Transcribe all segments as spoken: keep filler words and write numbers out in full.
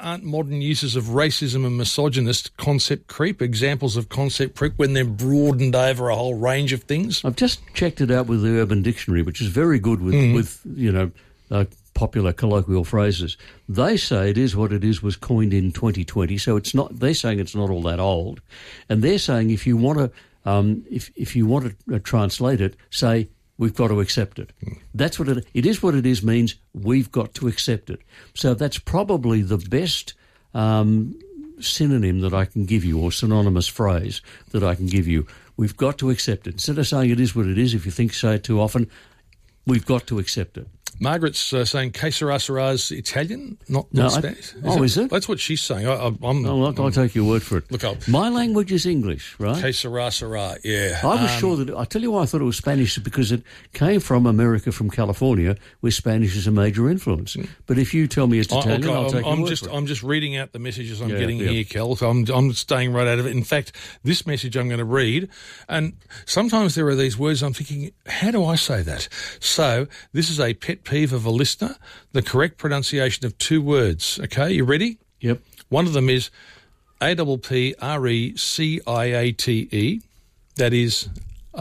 aren't modern uses of racism and misogynist concept creep examples of concept creep when they're broadened over a whole range of things? I've just checked it out with the Urban Dictionary, which is very good with, mm. with you know, uh, popular colloquial phrases. They say it is what it is was coined in twenty twenty, so it's not. They're saying it's not all that old, and they're saying if you want to, um, if if you want to uh, translate it, say we've got to accept it. Mm. That's what it. It is what it is means we've got to accept it. So that's probably the best um, synonym that I can give you, or synonymous phrase that I can give you. We've got to accept it. Instead of saying it is what it is, if you think say it too often, we've got to accept it. Margaret's uh, saying que sera sera's Italian, not, not no, Spanish. Is oh, it? is it? That's what she's saying. I, I, I'm, oh, I'll, I'll take your word for it. Look up. My language is English, right? Que sera sera, yeah. I was um, sure that... I tell you why I thought it was Spanish, because it came from America, from California, where Spanish is a major influence. But if you tell me it's Italian, I, okay, I'll I'm, take your I'm word just, for it. I'm just reading out the messages I'm yeah, getting yeah. here, Kel. So I'm, I'm staying right out of it. In fact, this message I'm going to read, and sometimes there are these words I'm thinking, how do I say that? So this is a pet peeve of a listener. The correct pronunciation of two words. Okay, you ready? Yep. One of them is A P P R E C I A T E. That is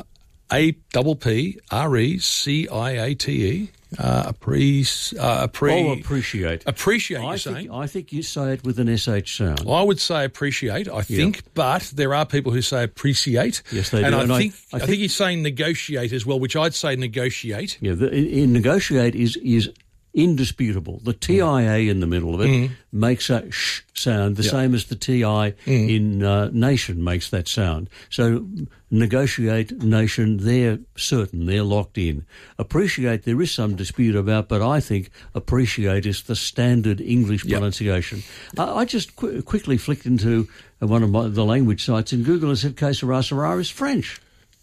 A P P R E C I A T E. Uh, appre- uh, appre- oh, appreciate. Appreciate, you're I saying? Think, I think you say it with an S H sound. I would say appreciate, I think, yep. but there are people who say appreciate. Yes, they and do. I, and think, I, I, I think think he's saying negotiate as well, which I'd say negotiate. Yeah, the, in, in negotiate is is indisputable. The T I A in the middle of it mm. makes a sh sound, the yep. same as the T I mm. in uh, nation makes that sound. So negotiate, nation, they're certain, they're locked in. Appreciate, there is some dispute about, but I think appreciate is the standard English yep. pronunciation. Yep. I, I just qu quickly flicked into one of my, the language sites in Google and said que sera sera is French.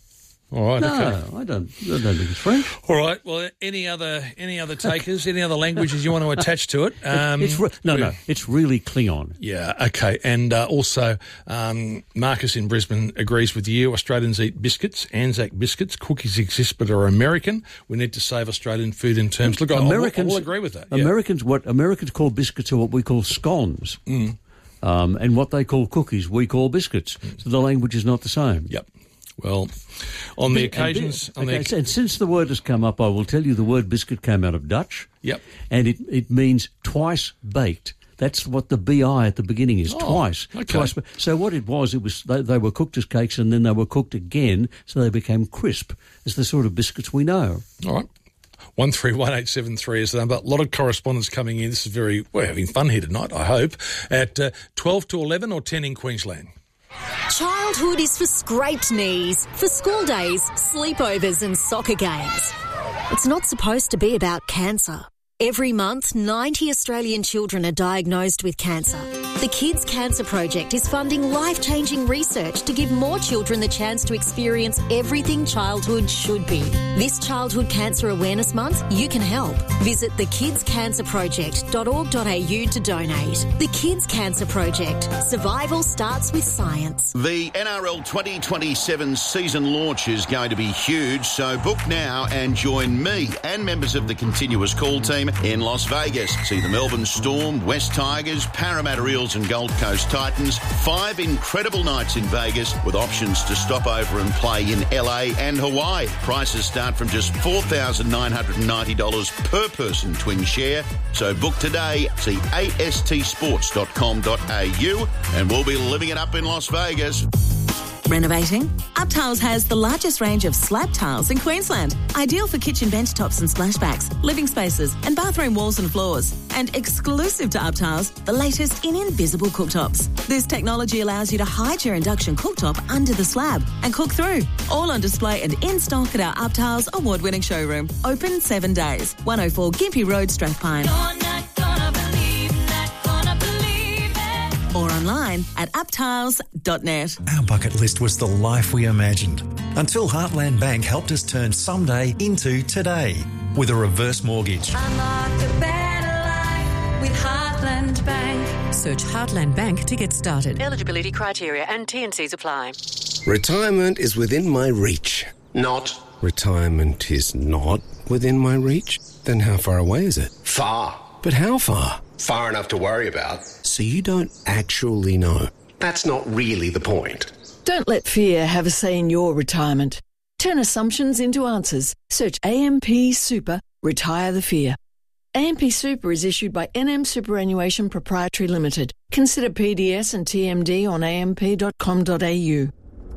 All right, no, okay. I don't. I don't think it's French. All right. Well, any other any other takers, any other languages you want to attach to it? Um, it's re no, no. It's really Klingon. Yeah. Okay. And uh, also, um, Marcus in Brisbane agrees with you. Australians eat biscuits, Anzac biscuits. Cookies exist, but are American. We need to save Australian food in terms. Look, Americans, I will agree with that. Yeah. Americans, what Americans call biscuits are what we call scones, mm. um, and what they call cookies, we call biscuits. Mm. So the language is not the same. Yep. Well, on the occasions... And, on okay, the, and since the word has come up, I will tell you the word biscuit came out of Dutch. Yep. And it, it means twice baked. That's what the B I at the beginning is, oh, twice. Okay. Twice. So what it was, it was they, they were cooked as cakes and then they were cooked again, so they became crisp. It's the sort of biscuits we know. All right. one three one eight seven three is the number. A lot of correspondence coming in. This is very... We're having fun here tonight, I hope. At uh, twelve to eleven or ten in Queensland. Childhood is for scraped knees, for school days, sleepovers and soccer games. It's not supposed to be about cancer. Every month, ninety Australian children are diagnosed with cancer. The Kids Cancer Project is funding life-changing research to give more children the chance to experience everything childhood should be. This Childhood Cancer Awareness Month, you can help. Visit the kids cancer project dot org dot A U to donate. The Kids Cancer Project. Survival starts with science. The N R L twenty twenty-seven season launch is going to be huge, so book now and join me and members of the continuous call team in Las Vegas. See the Melbourne Storm, West Tigers, Parramatta Eels and Gold Coast Titans. Five incredible nights in Vegas with options to stop over and play in L A and Hawaii. Prices start from just four thousand nine hundred ninety dollars per person twin share. So book today. See A S T sports dot com dot A U and we'll be living it up in Las Vegas. Renovating? UpTiles has the largest range of slab tiles in Queensland. Ideal for kitchen bench tops and splashbacks, living spaces and bathroom walls and floors. And exclusive to UpTiles, the latest in invisible cooktops. This technology allows you to hide your induction cooktop under the slab and cook through. All on display and in stock at our UpTiles award-winning showroom. Open seven days. one oh four Gympie Road, Strathpine. Or online at uptiles dot net. Our bucket list was the life we imagined until Heartland Bank helped us turn someday into today with a reverse mortgage. Unlock a better life with Heartland Bank. Search Heartland Bank to get started. Eligibility criteria and T and Cs apply. Retirement is within my reach. Not. Retirement is not within my reach? Then how far away is it? Far. But how far? Far enough to worry about, so you don't actually know. That's not really the point. Don't let fear have a say in your retirement. Turn assumptions into answers. Search A M P Super, Retire the Fear. A M P Super is issued by N M Superannuation Proprietary Limited. Consider P D S and T M D on a m p dot com dot a u.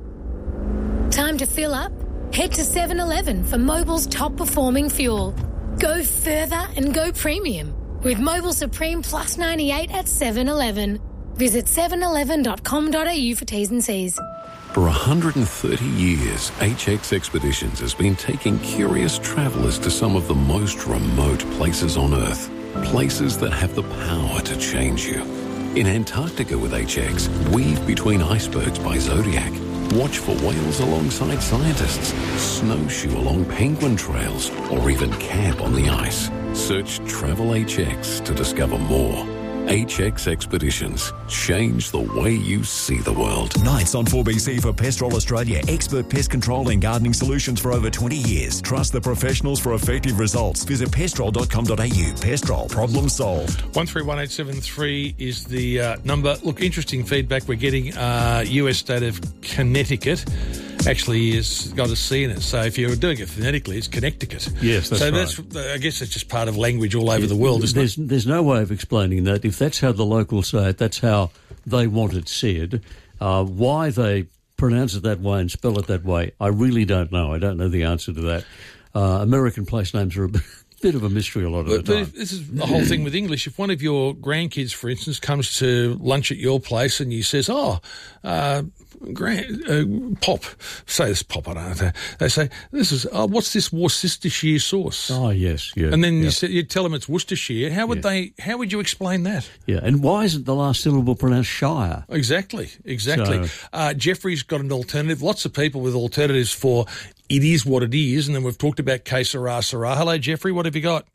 Time to fill up? Head to seven eleven for Mobil's top-performing fuel. Go further and go premium with Mobil Supreme Plus ninety-eight at seven eleven. Visit seven eleven dot com dot a u for T's and C's. For one hundred thirty years, H X Expeditions has been taking curious travellers to some of the most remote places on Earth. Places that have the power to change you. In Antarctica with H X, weave between icebergs by Zodiac. Watch for whales alongside scientists. Snowshoe along penguin trails. Or even camp on the ice. Search Travel H X to discover more. H X Expeditions. Change the way you see the world. Nights on four B C for Pestrol Australia. Expert pest control and gardening solutions for over twenty years. Trust the professionals for effective results. Visit pestrol dot com dot a u. Pestrol. Problem solved. one three one eight seven three is the uh, number. Look, interesting feedback we're getting. Uh, U S state of Connecticut actually has got a C in it. So if you're doing it phonetically, it's Connecticut. Yes, that's so right. So that's, I guess it's just part of language all over the world, isn't there's, it? There's no way of explaining that. If that's how the locals say it, that's how they want it said. Uh, why they pronounce it that way and spell it that way, I really don't know. I don't know the answer to that. Uh, American place names are a bit, bit of a mystery a lot of but, the time. But this is the whole thing with English. If one of your grandkids, for instance, comes to lunch at your place and you says, oh, uh, grand, uh, Pop, say this Pop, I don't know. They say, this is, oh, what's this Worcestershire sauce? Oh, yes, yeah. And then yeah. you, say, you tell them it's Worcestershire. How would yeah. they, how would you explain that? Yeah, and why isn't the last syllable pronounced Shire? Exactly, exactly. So, uh, Jeffrey's got an alternative. Lots of people with alternatives for it is what it is. And then we've talked about que sera, sera. Hello, Jeffrey, what have you got?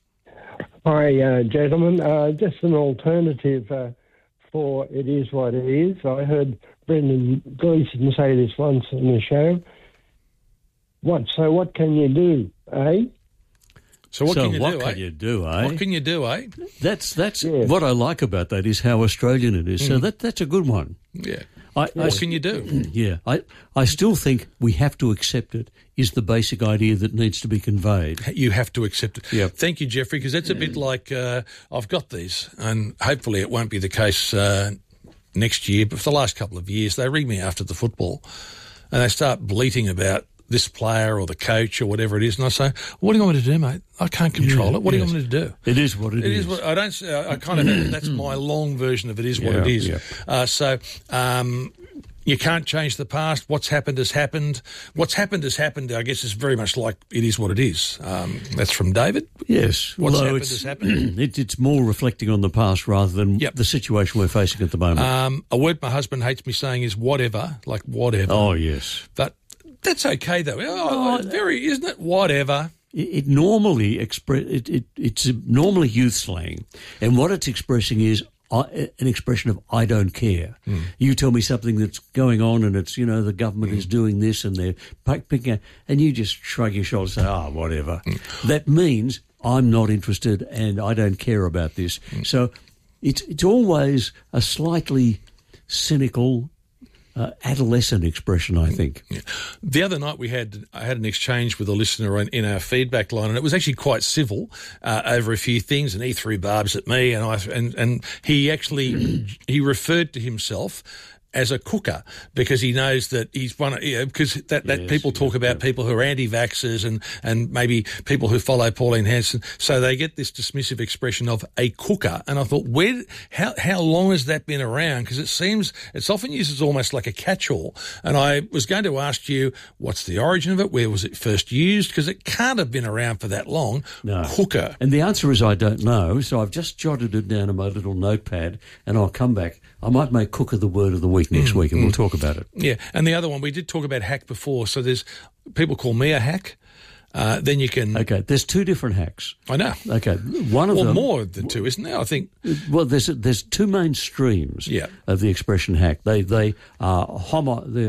Hi, uh, gentlemen. Uh, just an alternative uh, for it is what it is. I heard Brendan Gleeson say this once on the show. What? So what can you do, eh? So what so can you what do, can eh? you do, eh? What can you do, eh? That's that's yeah. what I like about that is how Australian it is. Mm. So that that's a good one. Yeah. I, what I, can you do? Yeah. I, I still think we have to accept it is the basic idea that needs to be conveyed. You have to accept it. Yep. Thank you, Jeffrey, because that's a bit like uh, I've got these, and hopefully it won't be the case uh, next year, but for the last couple of years, they ring me after the football and they start bleating about this player or the coach or whatever it is, and I say, what do you want me to do, mate? I can't control yeah, it. What yes. do you want me to do? It is what it, it is. is. What, I don't. I kind of. That's my long version of it. Is what yeah, it is. Yeah. Uh, so. Um, You can't change the past. What's happened has happened. What's happened has happened, I guess, is very much like it is what it is. Um, that's from David. Yes. What's Although happened it's, has happened. It, it's more reflecting on the past rather than yep. the situation we're facing at the moment. Um, a word my husband hates me saying is whatever, like whatever. Oh, yes. But that's okay, though. Oh, oh, very, isn't it? Whatever. It, it normally expre- it, it, it's normally youth slang, and what it's expressing is I, an expression of I don't care. Mm. You tell me something that's going on and it's, you know, the government mm. is doing this and they're picking out, and you just shrug your shoulders and say, oh, whatever. Mm. That means I'm not interested and I don't care about this. Mm. So it's it's always a slightly cynical, Uh, adolescent expression, I think. Yeah. The other night we had I had an exchange with a listener in, in our feedback line, and it was actually quite civil uh, over a few things. And he threw barbs at me, and I and and he actually he referred to himself as a cooker because he knows that he's one of, you know, because that, that yes, people talk yeah, about yeah. people who are anti-vaxxers and, and maybe people who follow Pauline Hanson. So they get this dismissive expression of a cooker. And I thought, where, how, how long has that been around? Because it seems it's often used as almost like a catch-all. And I was going to ask you, what's the origin of it? Where was it first used? Because it can't have been around for that long. No. Cooker. And the answer is I don't know. So I've just jotted it down on my little notepad and I'll come back. I might make cooker the word of the week next mm, week and mm. we'll talk about it. Yeah, and the other one, we did talk about hack before. So there's, people call me a hack. Uh, then you can... Okay, there's two different hacks. I know. Okay, one of well, them... Well, more than two, isn't there? I think... Well, there's there's two main streams yeah. of the expression hack. They they are homo... They're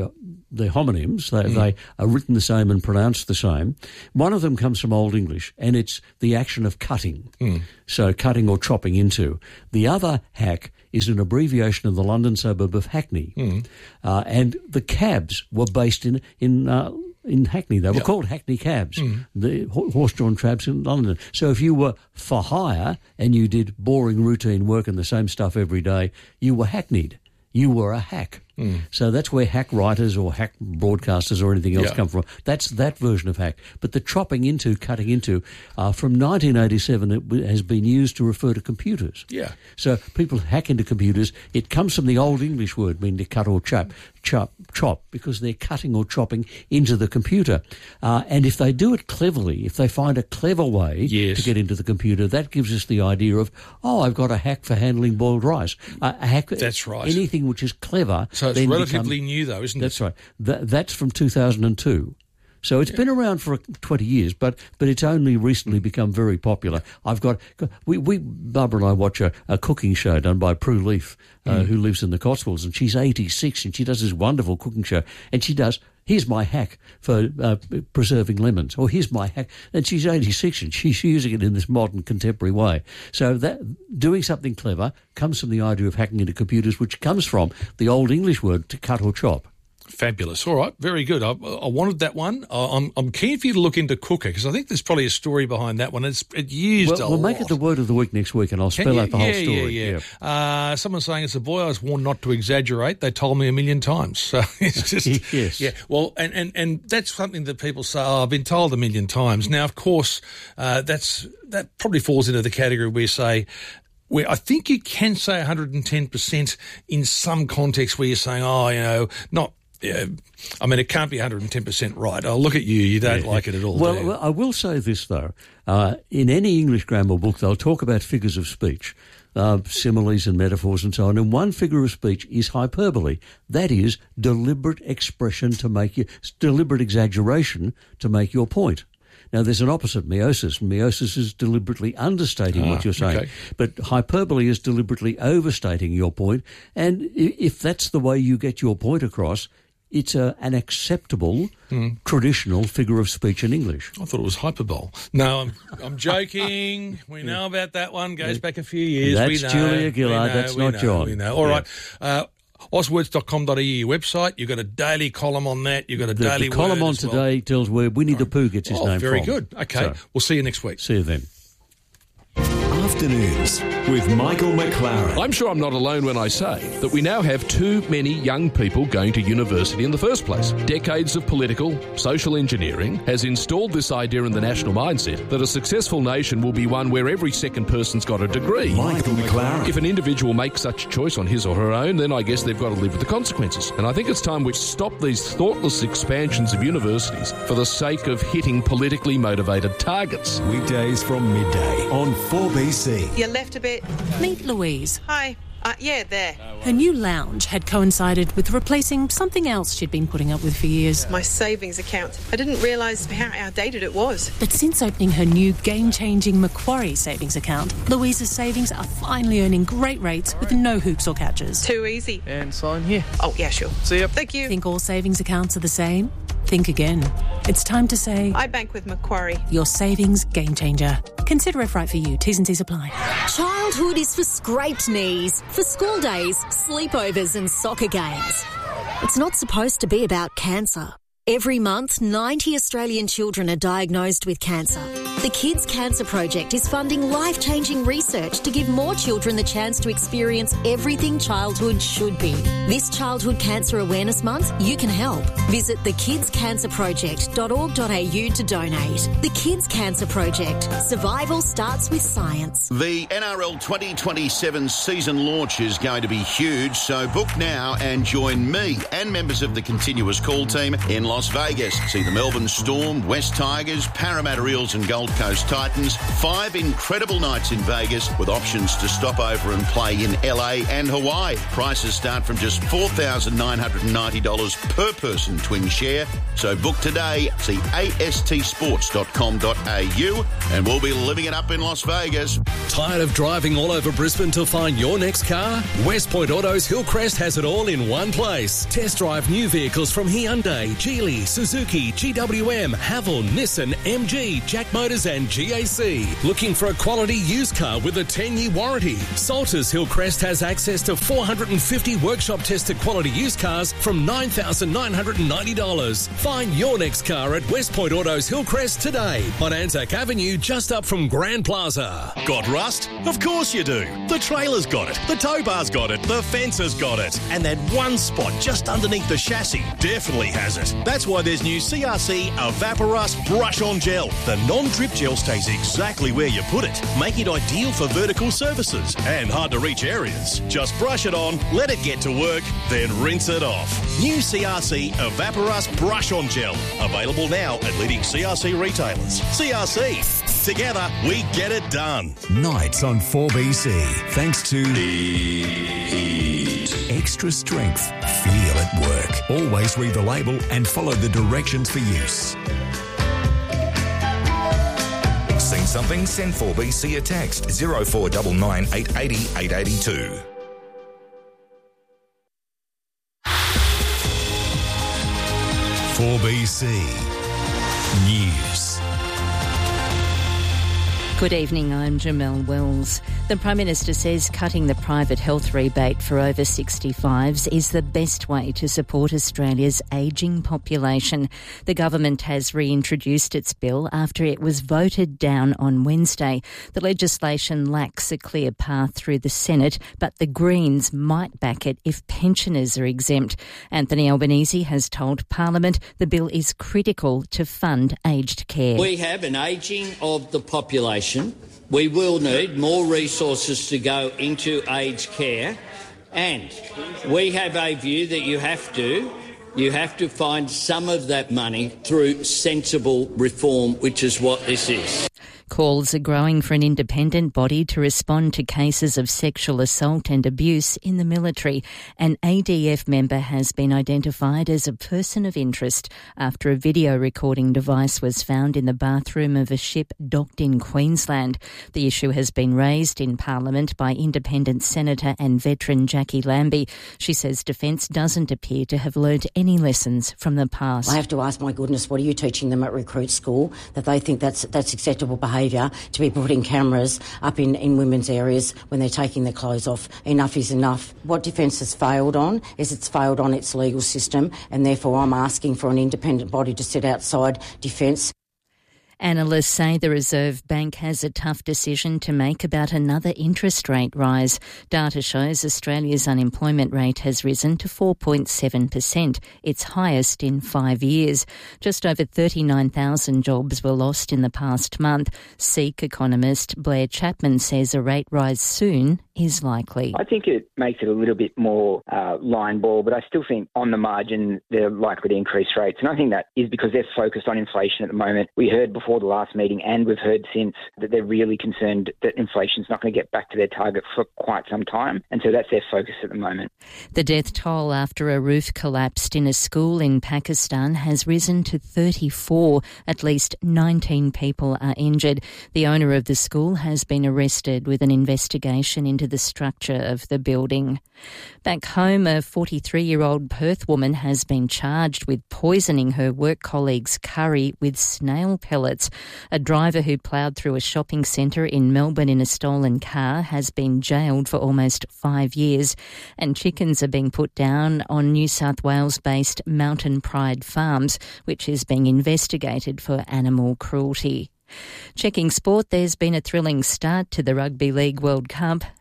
they're homonyms. They, mm. they are written the same and pronounced the same. One of them comes from Old English, and it's the action of cutting. Mm. So cutting or chopping into. The other hack is an abbreviation of the London suburb of Hackney. Mm. Uh, and the cabs were based in... in uh, in Hackney. They were yep. called Hackney cabs, mm. the horse-drawn cabs in London. So if you were for hire and you did boring routine work and the same stuff every day, you were hackneyed. You were a hack. Mm. So that's where hack writers or hack broadcasters or anything else yeah. come from. That's that version of hack. But the chopping into, cutting into, uh, from nineteen eighty-seven, it w- has been used to refer to computers. Yeah. So people hack into computers. It comes from the Old English word meaning to cut or chop, chop, chop, because they're cutting or chopping into the computer. Uh, and if they do it cleverly, if they find a clever way yes. to get into the computer, that gives us the idea of, oh, I've got a hack for handling boiled rice. Uh, a hack. That's right. Anything which is clever. So it's relatively become, new, though, isn't that's it? That's right. That, that's from two thousand two. So it's yeah. been around for twenty years, but but it's only recently become very popular. I've got we, we Barbara and I watch a, a cooking show done by Prue Leaf, uh, mm. who lives in the Cotswolds, and she's eighty-six, and she does this wonderful cooking show, and she does. Here's my hack for uh, preserving lemons, or here's my hack, and she's eighty-six, and she's using it in this modern, contemporary way. So that doing something clever comes from the idea of hacking into computers, which comes from the Old English word to cut or chop. Fabulous. All right, very good. I, I wanted that one. I'm, I'm keen for you to look into cooker, because I think there's probably a story behind that one. It's it used well, a We'll lot. make it the word of the week next week, and I'll Can spell you? out the yeah, whole story. Yeah, yeah. Uh, someone's saying it's a boy I was warned not to exaggerate. They told me a million times. So it's just... yes. Yeah, well, and, and, and that's something that people say, oh, I've been told a million times. Now, of course, uh, that's that probably falls into the category where you say... Where I think you can say one hundred ten percent in some context where you're saying, oh, you know, not... Yeah, I mean, it can't be one hundred ten percent right. I'll look at you. You don't yeah. like it at all, Well, do you? well I will say this, though. Uh, in any English grammar book, they'll talk about figures of speech, uh, similes and metaphors and so on. And one figure of speech is hyperbole. That is deliberate expression to make you... deliberate exaggeration to make your point. Now, there's an opposite, meiosis. Meiosis is deliberately understating ah, what you're saying. Okay. But hyperbole is deliberately overstating your point. And if that's the way you get your point across... it's a, an acceptable, mm. traditional figure of speech in English. I thought it was hyperbole. No, I'm, I'm joking. We know about that one. Goes back a few years. That's we know, Julia Gillard. Know, That's not know, John. We know. All yeah. right. Uh, Auswords dot com dot a u website. You've got a daily column on that. You've got a the, daily the column word on as well. today tells where Winnie the Pooh gets his oh, name very from. Very good. Okay. So, we'll see you next week. See you then. Afternoons with Michael McLaren. I'm sure I'm not alone when I say that we now have too many young people going to university in the first place. Decades of political, social engineering has installed this idea in the national mindset that a successful nation will be one where every second person's got a degree. Michael McLaren. If an individual makes such a choice on his or her own, then I guess they've got to live with the consequences. And I think it's time we stop these thoughtless expansions of universities for the sake of hitting politically motivated targets. Weekdays from midday on four B C. You left a bit. Meet Louise. Hi. Uh, yeah, there. Her new lounge had coincided with replacing something else she'd been putting up with for years. My savings account. I didn't realise how outdated it was. But since opening her new game-changing Macquarie savings account, Louise's savings are finally earning great rates with no hoops or catches. Too easy. And sign here. Oh, yeah, sure. See ya. Thank you. Think all savings accounts are the same? Think again. It's time to say... I bank with Macquarie. Your savings game changer. Consider if right for you. T's and C's apply. Childhood is for scraped knees, for school days, sleepovers and soccer games. It's not supposed to be about cancer. Every month, ninety Australian children are diagnosed with cancer. The Kids Cancer Project is funding life-changing research to give more children the chance to experience everything childhood should be. This Childhood Cancer Awareness Month, you can help. Visit the kids cancer project dot org dot a u to donate. The Kids Cancer Project. Survival starts with science. The N R L twenty twenty-seven season launch is going to be huge, so book now and join me and members of the continuous call team in Las Vegas. See the Melbourne Storm, West Tigers, Parramatta Eels and Gold Gold Coast Titans. Five incredible nights in Vegas with options to stop over and play in L A and Hawaii. Prices start from just four thousand nine hundred ninety dollars per person twin share. So book today. See A S T sports dot com dot a u and we'll be living it up in Las Vegas. Tired of driving all over Brisbane to find your next car? West Point Autos Hillcrest has it all in one place. Test drive new vehicles from Hyundai, Geely, Suzuki, G W M, Haval, Nissan, M G, Jack Motors and G A C. Looking for a quality used car with a ten-year warranty? Salters Hillcrest has access to four hundred fifty workshop-tested quality used cars from nine thousand nine hundred ninety dollars. Find your next car at West Point Autos Hillcrest today on Anzac Avenue, just up from Grand Plaza. Got rust? Of course you do. The trailer's got it, the tow bar's got it, the fence has got it, and that one spot just underneath the chassis definitely has it. That's why there's new C R C Evaporust Brush On Gel. The non-drip gel stays exactly where you put it, making it ideal for vertical surfaces and hard-to-reach areas. Just brush it on, let it get to work, then rinse it off. New C R C Evaporust Brush On Gel. Available now at leading C R C retailers. C R C. Together, we get it done. Nights on four B C. Thanks to Heat. Extra strength. Feel at work. Always read the label and follow the directions for use. Seen something? Send four B C a text. zero four nine nine eight eight zero eight eight two. four B C News. Good evening, I'm Jamelle Wells. The Prime Minister says cutting the private health rebate for over sixty-fives is the best way to support Australia's ageing population. The government has reintroduced its bill after it was voted down on Wednesday. The legislation lacks a clear path through the Senate, but the Greens might back it if pensioners are exempt. Anthony Albanese has told Parliament the bill is critical to fund aged care. We have an ageing of the population. We will need more resources to go into aged care, and we have a view that you have to you have to find some of that money through sensible reform, which is what this is. Calls are growing for an independent body to respond to cases of sexual assault and abuse in the military. An A D F member has been identified as a person of interest after a video recording device was found in the bathroom of a ship docked in Queensland. The issue has been raised in Parliament by independent Senator and veteran Jackie Lambie. She says Defence doesn't appear to have learned any lessons from the past. I have to ask, my goodness, what are you teaching them at recruit school, that they think that's that's acceptable behaviour to be putting cameras up in, in women's areas when they're taking their clothes off? Enough is enough. What Defence has failed on is it's failed on its legal system, and therefore I'm asking for an independent body to sit outside Defence. Analysts say the Reserve Bank has a tough decision to make about another interest rate rise. Data shows Australia's unemployment rate has risen to four point seven percent, its highest in five years. Just over thirty-nine thousand jobs were lost in the past month. SEEK economist Blair Chapman says a rate rise soon is likely. I think it makes it a little bit more uh, line ball, but I still think on the margin they're likely to increase rates. And I think that is because they're focused on inflation at the moment. We heard before the last meeting, and we've heard since, that they're really concerned that inflation's not going to get back to their target for quite some time. And so that's their focus at the moment. The death toll after a roof collapsed in a school in Pakistan has risen to thirty-four. At least nineteen people are injured. The owner of the school has been arrested with an investigation into the structure of the building. Back home, a forty-three-year-old Perth woman has been charged with poisoning her work colleague's curry with snail pellets. A driver who ploughed through a shopping centre in Melbourne in a stolen car has been jailed for almost five years. And chickens are being put down on New South Wales-based Mountain Pride Farms, which is being investigated for animal cruelty. Checking sport, there's been a thrilling start to the Rugby League World Cup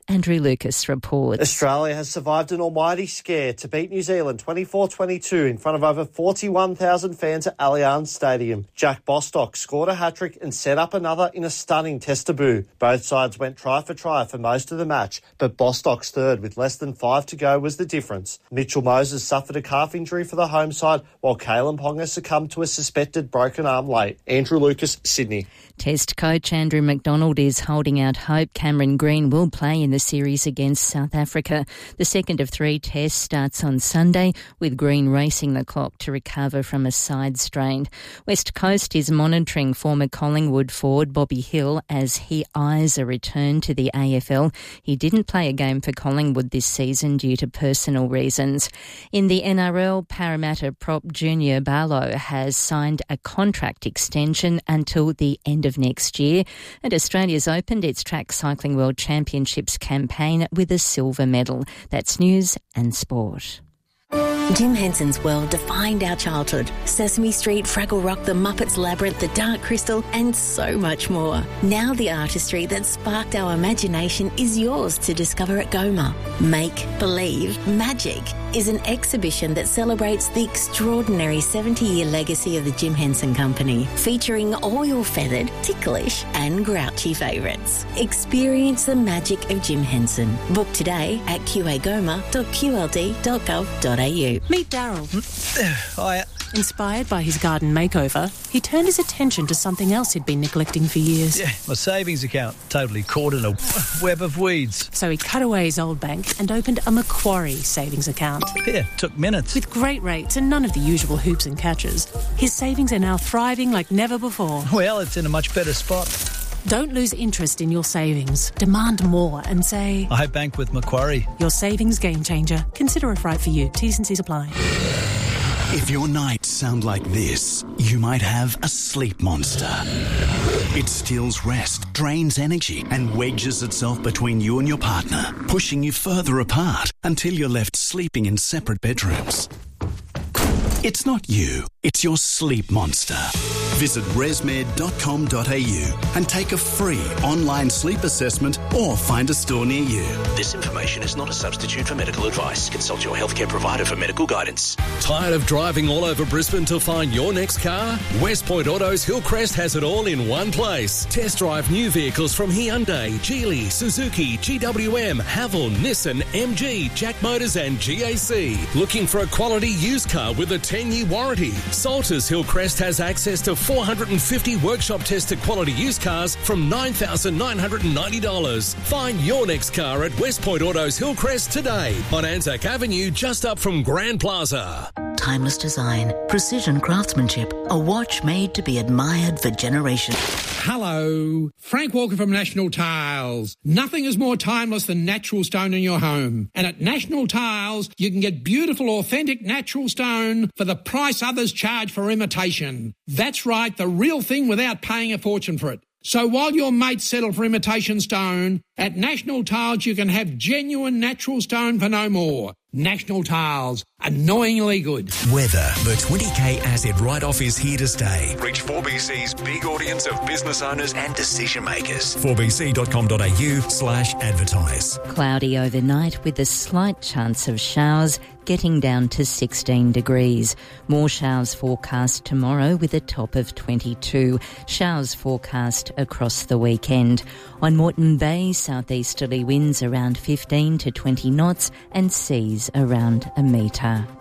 Andrew Lucas reports. Australia has survived an almighty scare to beat New Zealand twenty-four twenty-two in front of over forty-one thousand fans at Allianz Stadium. Jack Bostock scored a hat-trick and set up another in a stunning test debut. Both sides went try for try for most of the match, but Bostock's third with less than five to go was the difference. Mitchell Moses suffered a calf injury for the home side, while Kalen Ponga succumbed to a suspected broken arm late. Andrew Lucas, Sydney. Test coach Andrew McDonald is holding out hope Cameron Green will play in the series against South Africa. The second of three tests starts on Sunday, with Green racing the clock to recover from a side strain. West Coast is monitoring former Collingwood forward Bobby Hill as he eyes a return to the A F L. He didn't play a game for Collingwood this season due to personal reasons. In the N R L, Parramatta prop Junior Barlow has signed a contract extension until the end of next year, and Australia's opened its Track Cycling World Championships campaign with a silver medal. That's news and sport. Jim Henson's world defined our childhood. Sesame Street, Fraggle Rock, The Muppets Labyrinth, The Dark Crystal, and so much more. Now the artistry that sparked our imagination is yours to discover at Goma. Make Believe Magic is an exhibition that celebrates the extraordinary seventy-year legacy of the Jim Henson Company, featuring all your feathered, ticklish and grouchy favourites. Experience the magic of Jim Henson. Book today at q a goma dot q l d dot gov dot a u. Meet Daryl. Hi. Inspired by his garden makeover, he turned his attention to something else he'd been neglecting for years. Yeah, my savings account, totally caught in a web of weeds. So he cut away his old bank and opened a Macquarie savings account. Yeah, took minutes. With great rates and none of the usual hoops and catches, his savings are now thriving like never before. Well, it's in a much better spot. Don't lose interest in your savings. Demand more and say, I bank with Macquarie. Your savings game changer. Consider if right for you. T's and C's apply. If your nights sound like this, you might have a sleep monster. It steals rest, drains energy, and wedges itself between you and your partner, pushing you further apart until you're left sleeping in separate bedrooms. It's not you, it's your sleep monster. Visit resmed dot com dot a u and take a free online sleep assessment or find a store near you. This information is not a substitute for medical advice. Consult your healthcare provider for medical guidance. Tired of driving all over Brisbane to find your next car? West Point Autos Hillcrest has it all in one place. Test drive new vehicles from Hyundai, Geely, Suzuki, G W M, Haval, Nissan, M G, Jack Motors and G A C. Looking for a quality used car with a ten-year warranty? Salters Hillcrest has access to four hundred fifty workshop-tested quality used cars from nine thousand nine hundred ninety dollars. Find your next car at West Point Autos Hillcrest today on Anzac Avenue, just up from Grand Plaza. Timeless design, precision craftsmanship, a watch made to be admired for generations. Hello, Frank Walker from National Tiles. Nothing is more timeless than natural stone in your home. And at National Tiles, you can get beautiful, authentic natural stone for the price others charge for imitation. That's right, the real thing without paying a fortune for it. So while your mates settle for imitation stone, at National Tiles you can have genuine natural stone for no more. National Tiles, annoyingly good. Weather. The twenty K Asset write-off is here to stay. Reach four B C's big audience of business owners and decision makers. four b c dot com dot a u slash advertise. Cloudy overnight with a slight chance of showers, getting down to sixteen degrees. More showers forecast tomorrow with a top of twenty-two. Showers forecast across the weekend. On Moreton Bay, southeasterly winds around fifteen to twenty knots and seas around a metre.